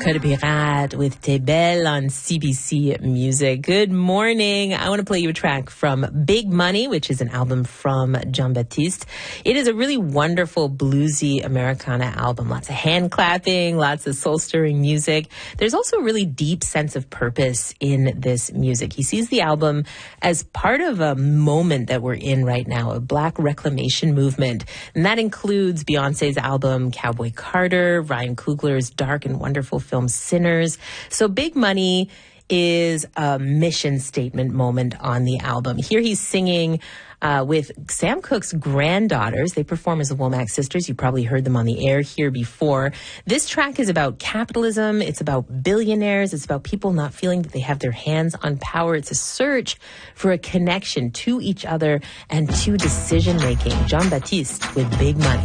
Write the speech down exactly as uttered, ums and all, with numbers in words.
Code Pirate with T'es Belle on C B C Music. Good morning. I want to play you a track from Big Money, which is an album from Jean-Baptiste. It is a really wonderful bluesy Americana album. Lots of hand clapping, lots of soul-stirring music. There's also a really deep sense of purpose in this music. He sees the album as part of a moment that we're in right now, a Black reclamation movement. And that includes Beyonce's album Cowboy Carter, Ryan Coogler's dark and wonderful film Sinners. So Big Money is a mission statement moment on the album. Here he's singing uh, with Sam Cooke's granddaughters. They perform as the Womack Sisters. You probably heard them on the air here before. This track is about capitalism. It's about billionaires. It's about people not feeling that they have their hands on power. It's a search for a connection to each other and to decision-making. Jean-Baptiste with Big Money.